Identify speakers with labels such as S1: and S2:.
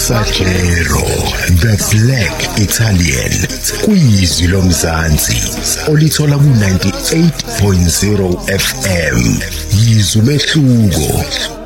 S1: Passaggero, the Black Italian, kwizwi lomzansi, olithola ku 98.0 FM, yizwe mehluko.